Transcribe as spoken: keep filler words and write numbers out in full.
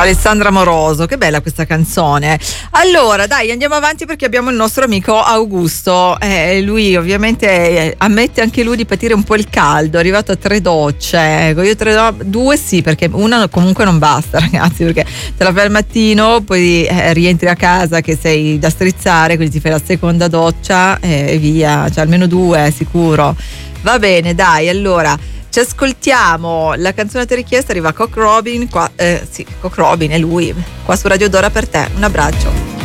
Alessandra Moroso, che bella questa canzone. Allora dai, andiamo avanti perché abbiamo il nostro amico Augusto, eh, lui ovviamente eh, ammette anche lui di patire un po' il caldo, è arrivato a tre docce, ecco, io tre do- due sì, perché una comunque non basta ragazzi, perché te la fai al mattino, poi eh, rientri a casa che sei da strizzare, quindi ti fai la seconda doccia e via, cioè almeno due sicuro. Va bene, dai, allora ci ascoltiamo la canzone a tua richiesta, arriva Cock Robin qua, eh, sì, Cock Robin è lui qua su Radio Dora per te, un abbraccio.